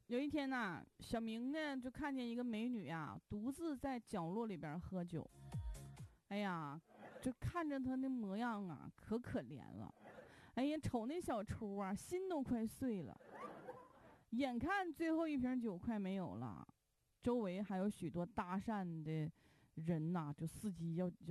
有一天呐，小明呢就看见一个美女啊，独自在角落里边喝酒。哎呀，就看着她那模样啊，可可怜了。哎呀，瞅那小抽啊，心都快碎了。眼看最后一瓶酒快没有了，周围还有许多搭讪的人呐、就伺机要